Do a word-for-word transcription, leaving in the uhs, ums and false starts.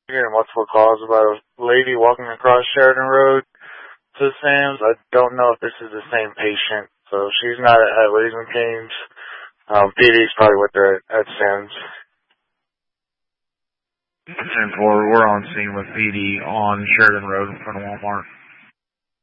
Getting multiple calls about a lady walking across Sheridan Road to Sam's. I don't know if this is the same patient, so she's not at, at Raising Cane's. Um, P D's probably with her at, at Sam's. ten four, we're on scene with P D on Sheridan Road in front of Walmart.